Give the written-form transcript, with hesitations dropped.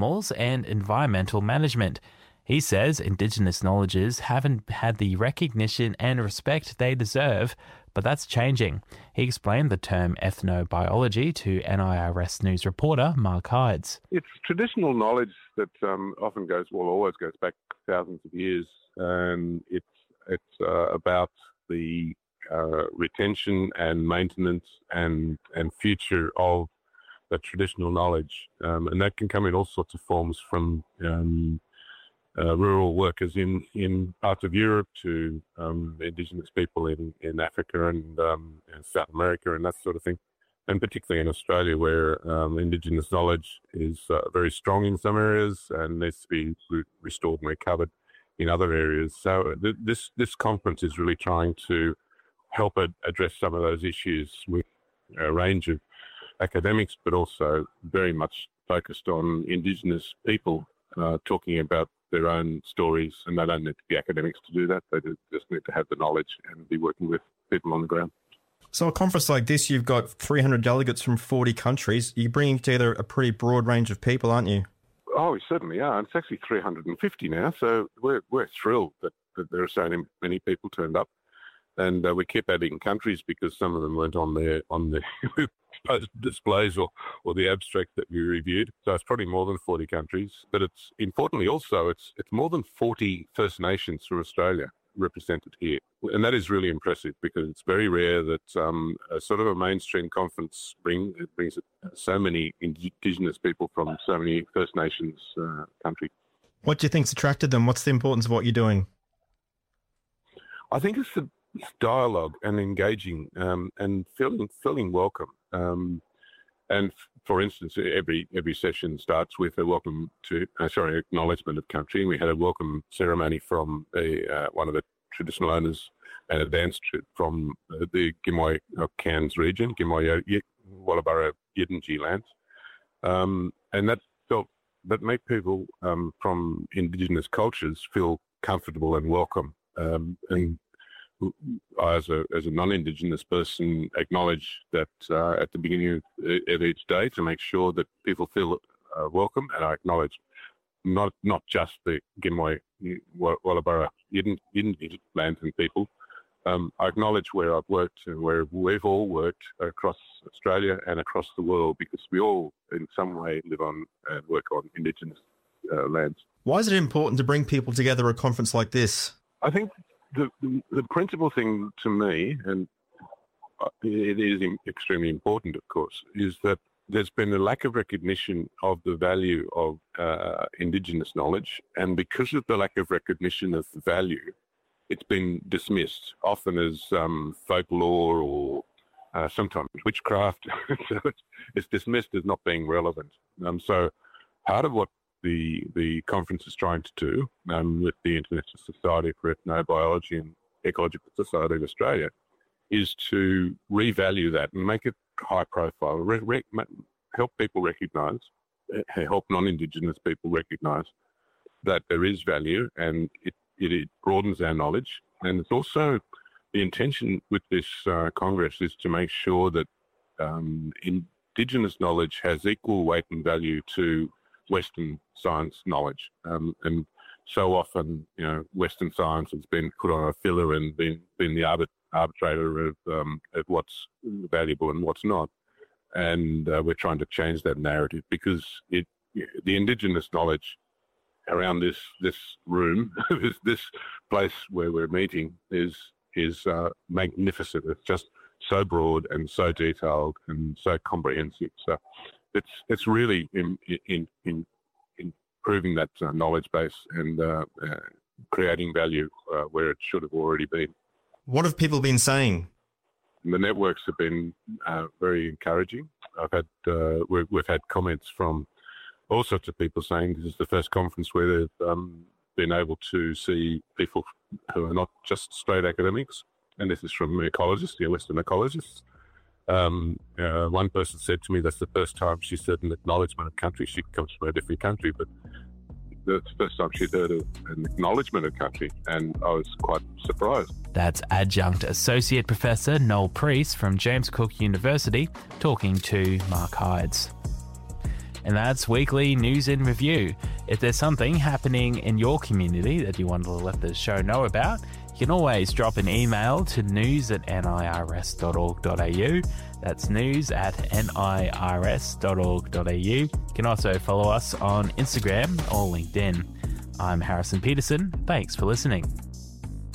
animals and environmental management. He says Indigenous knowledges haven't had the recognition and respect they deserve, but that's changing. He explained the term ethnobiology to NIRS News reporter Mark Hydes. It's traditional knowledge that always goes back thousands of years, and it's about the retention and maintenance and future of the traditional knowledge, and that can come in all sorts of forms, from rural workers in parts of Europe to Indigenous people in Africa and South America and that sort of thing, and particularly in Australia, where Indigenous knowledge is very strong in some areas and needs to be restored and recovered in other areas. So this conference is really trying to help address some of those issues with a range of academics, but also very much focused on Indigenous people talking about their own stories, and they don't need to be academics to do that. They just need to have the knowledge and be working with people on the ground. So a conference like this, you've got 300 delegates from 40 countries. You're bringing together a pretty broad range of people, aren't you? Oh, we certainly are. It's actually 350 now, so we're thrilled that there are so many people turned up. And we kept adding countries because some of them weren't on the displays or the abstract that we reviewed. So it's probably more than 40 countries. But it's importantly also it's more than 40 First Nations from Australia represented here. And that is really impressive because it's very rare that a sort of a mainstream conference brings so many Indigenous people from so many First Nations countries. What do you think's attracted them? What's the importance of what you're doing? I think it's dialogue and engaging and feeling welcome. And for instance, every session starts with a acknowledgement of country. And we had a welcome ceremony from one of the traditional owners and a dance troupe from the Gimoi Cairns region, Gimoi Wallaburra Yidinji lands. And that made people from Indigenous cultures feel comfortable and welcome. And I, as a non-Indigenous person, acknowledge that at the beginning of each day to make sure that people feel welcome, and I acknowledge not just the Gimoi Wallaburra Yidinji lands and people. I acknowledge where I've worked and where we've all worked across Australia and across the world, because we all in some way live on and work on Indigenous lands. Why is it important to bring people together at a conference like this? I think the principal thing to me, and it is extremely important, of course, is that there's been a lack of recognition of the value of Indigenous knowledge. And because of the lack of recognition of the value, it's been dismissed, often as folklore or sometimes witchcraft. So it's dismissed as not being relevant. So part of what the conference is trying to do with the International Society for Ethnobiology and Ecological Society of Australia is to revalue that and make it high profile, help people recognise, help non-Indigenous people recognise that there is value, and it broadens our knowledge. And it's also the intention with this Congress is to make sure that Indigenous knowledge has equal weight and value to Western science knowledge. And so often, Western science has been put on a filler and been the arbitrator of what's valuable and what's not. And we're trying to change that narrative, because the Indigenous knowledge around this room, this place where we're meeting, is magnificent. It's just so broad and so detailed and so comprehensive. So it's really in improving that knowledge base and creating value where it should have already been. What have people been saying? The networks have been very encouraging. We've had comments from all sorts of people saying this is the first conference where they've been able to see people who are not just straight academics, and this is from ecologists, Western ecologists. One person said to me that's the first time she said an acknowledgement of country. She comes from a different country, but that's the first time she'd heard of an acknowledgement of country, and I was quite surprised. That's Adjunct Associate Professor Noel Priest from James Cook University talking to Mark Hydes. And that's Weekly News in Review. If there's something happening in your community that you want to let the show know about, you can always drop an email to news@nirs.org.au. That's news@nirs.org.au. You can also follow us on Instagram or LinkedIn. I'm Harrison Peterson. Thanks for listening.